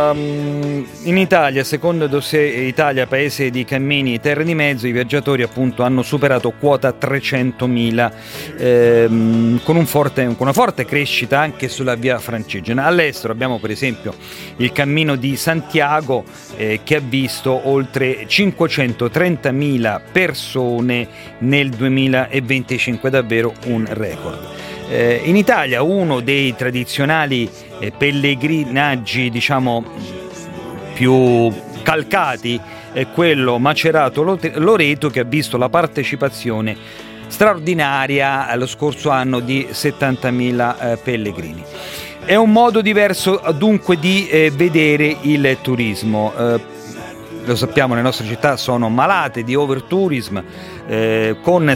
in Italia, secondo Dossier Italia, paese di cammini e terre di mezzo, i viaggiatori appunto hanno superato quota 300.000, con una forte crescita anche sulla via Francigena. All'estero abbiamo per esempio il cammino di Santiago, che ha visto oltre 530.000 persone nel 2025, davvero un record. In Italia uno dei tradizionali pellegrinaggi, diciamo, più calcati è quello Macerato-Loreto, che ha visto la partecipazione straordinaria lo scorso anno di 70.000 pellegrini. È un modo diverso dunque di vedere il turismo. Lo sappiamo, le nostre città sono malate di overtourism, con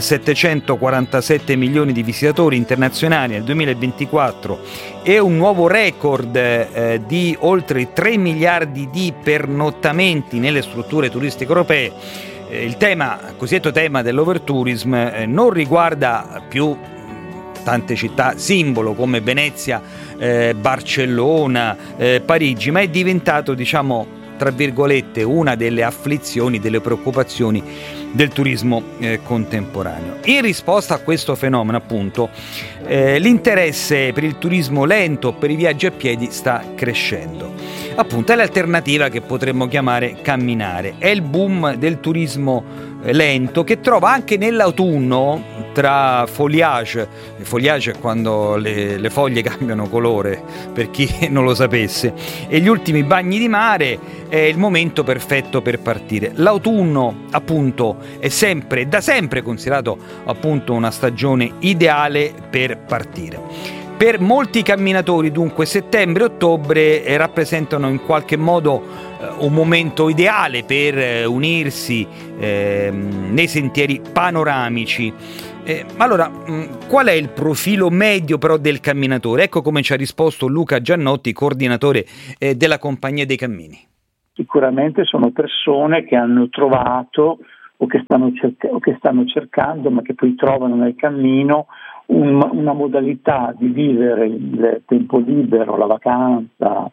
747 milioni di visitatori internazionali nel 2024 e un nuovo record di oltre 3 miliardi di pernottamenti nelle strutture turistiche europee. Il cosiddetto tema dell'overtourism non riguarda più tante città simbolo come Venezia, Barcellona, Parigi, ma è diventato, diciamo, tra virgolette, una delle afflizioni, delle preoccupazioni del turismo contemporaneo. In risposta a questo fenomeno, appunto, l'interesse per il turismo lento, per i viaggi a piedi, sta crescendo. Appunto, è l'alternativa che potremmo chiamare camminare. È il boom del turismo lento, che trova anche nell'autunno, tra foliage è quando le foglie cambiano colore, per chi non lo sapesse, e gli ultimi bagni di mare, è il momento perfetto per partire. L'autunno, appunto, è da sempre considerato appunto una stagione ideale per partire. Per molti camminatori, dunque, settembre e ottobre rappresentano in qualche modo un momento ideale per unirsi nei sentieri panoramici. Allora, qual è il profilo medio però del camminatore? Ecco come ci ha risposto Luca Giannotti, coordinatore della Compagnia dei Cammini. Sicuramente sono persone che hanno trovato o che stanno cercando, ma che poi trovano nel cammino una modalità di vivere il tempo libero, la vacanza,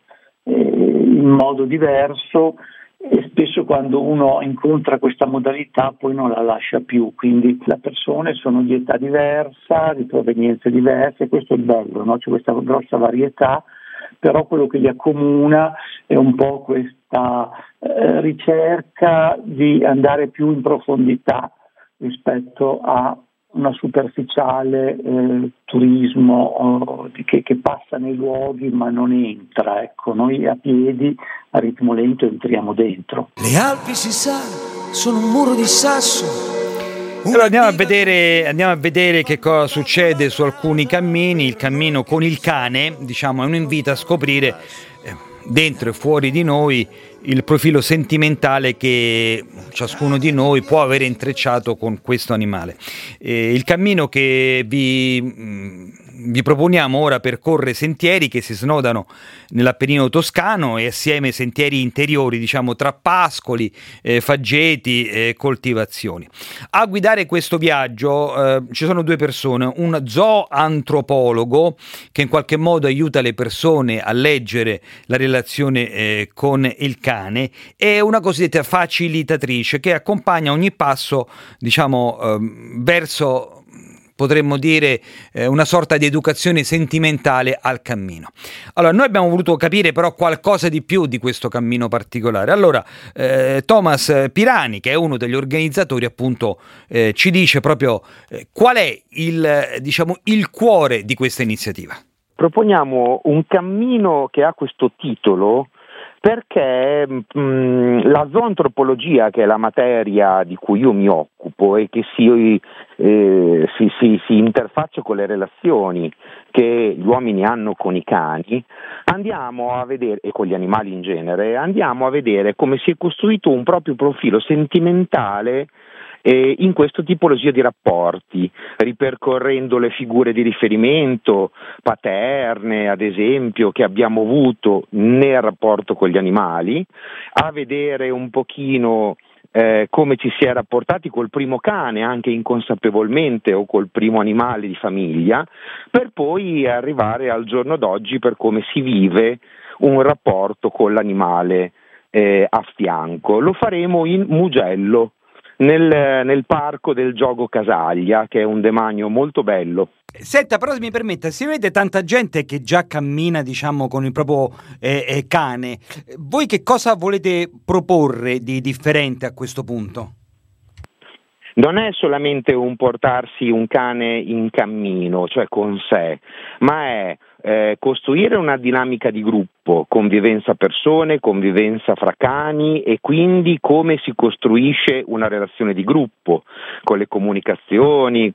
in modo diverso, e spesso quando uno incontra questa modalità poi non la lascia più. Quindi le persone sono di età diversa, di provenienze diverse, questo è il bello, no? C'è questa grossa varietà, però quello che li accomuna è un po' questa ricerca di andare più in profondità rispetto a una superficiale turismo che passa nei luoghi ma non entra. Ecco, noi a piedi, a ritmo lento, entriamo dentro. Le Alpi, si sa, sono un muro di sasso. Allora andiamo a vedere che cosa succede su alcuni cammini. Il cammino con il cane, diciamo, è un invito a scoprire dentro e fuori di noi il profilo sentimentale che ciascuno di noi può avere intrecciato con questo animale. Il cammino che vi proponiamo ora percorre sentieri che si snodano nell'Appennino toscano e assieme sentieri interiori, diciamo, tra pascoli, faggeti e coltivazioni. A guidare questo viaggio ci sono due persone: un zooantropologo che in qualche modo aiuta le persone a leggere la relazione con il cane, e una cosiddetta facilitatrice che accompagna ogni passo, diciamo, verso, potremmo dire, una sorta di educazione sentimentale al cammino. Allora, noi abbiamo voluto capire però qualcosa di più di questo cammino particolare. Allora, Thomas Pirani, che è uno degli organizzatori, appunto, ci dice proprio qual è il cuore di questa iniziativa. Proponiamo un cammino che ha questo titolo perché la zooantropologia, che è la materia di cui io mi occupo e che si interfaccia con le relazioni che gli uomini hanno con i cani, andiamo a vedere, e con gli animali in genere, andiamo a vedere come si è costruito un proprio profilo sentimentale in questa tipologia di rapporti, ripercorrendo le figure di riferimento paterne, ad esempio, che abbiamo avuto nel rapporto con gli animali, a vedere un pochino come ci si è rapportati col primo cane, anche inconsapevolmente, o col primo animale di famiglia, per poi arrivare al giorno d'oggi per come si vive un rapporto con l'animale a fianco. Lo faremo in Mugello, nel parco del Giogo Casaglia, che è un demanio molto bello. Senta, però se mi permette, si vede tanta gente che già cammina, diciamo, con il proprio cane. Voi che cosa volete proporre di differente a questo punto? Non è solamente un portarsi un cane in cammino, cioè con sé, ma è costruire una dinamica di gruppo, convivenza persone, convivenza fra cani, e quindi come si costruisce una relazione di gruppo, con le comunicazioni,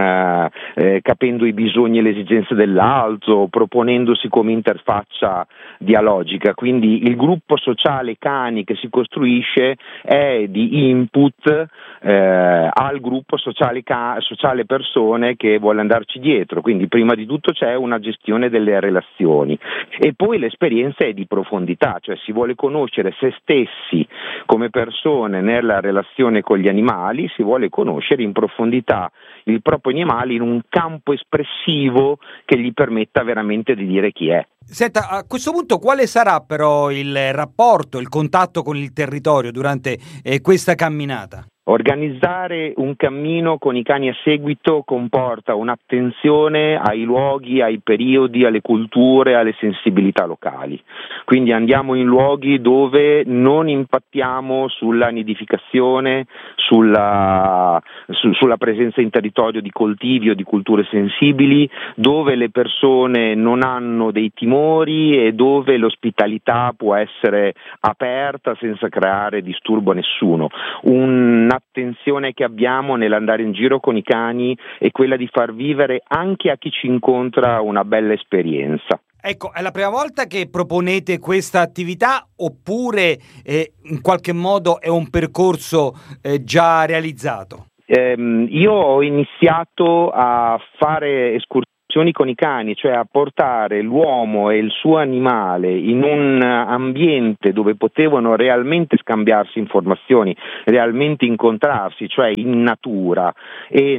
capendo i bisogni e le esigenze dell'altro, proponendosi come interfaccia dialogica. Quindi il gruppo sociale cani che si costruisce è di input al gruppo sociale persone che vuole andarci dietro. Quindi prima di tutto c'è una gestione delle relazioni, e poi l'esperienza è di profondità, cioè si vuole conoscere se stessi come persone nella relazione con gli animali, si vuole conoscere in profondità il proprio animale in un campo espressivo che gli permetta veramente di dire chi è. Senta, a questo punto quale sarà però il rapporto, il contatto con il territorio durante questa camminata? Organizzare un cammino con i cani a seguito comporta un'attenzione ai luoghi, ai periodi, alle culture, alle sensibilità locali. Quindi andiamo in luoghi dove non impattiamo sulla nidificazione, sulla presenza in territorio di coltivi o di culture sensibili, dove le persone non hanno dei timori e dove l'ospitalità può essere aperta senza creare disturbo a nessuno. Un'attenzione che abbiamo nell'andare in giro con i cani è quella di far vivere anche a chi ci incontra una bella esperienza. Ecco, è la prima volta che proponete questa attività oppure in qualche modo è un percorso già realizzato? Io ho iniziato a fare escursioni con i cani, cioè a portare l'uomo e il suo animale in un ambiente dove potevano realmente scambiarsi informazioni, realmente incontrarsi, cioè in natura e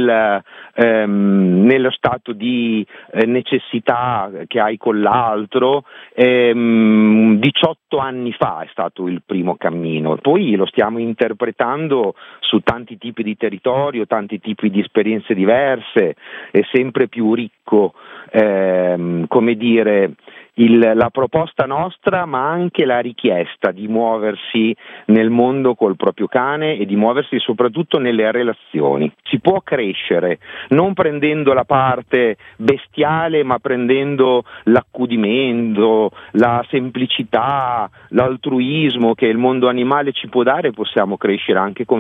nello stato di necessità che hai con l'altro. 18 anni fa è stato il primo cammino, poi lo stiamo interpretando su tanti tipi di territorio, tanti tipi di esperienze diverse, è sempre più ricco, come dire, la proposta nostra, ma anche la richiesta di muoversi nel mondo col proprio cane e di muoversi soprattutto nelle relazioni. Si può crescere non prendendo la parte bestiale, ma prendendo l'accudimento, la semplicità, l'altruismo che il mondo animale ci può dare. Possiamo crescere anche come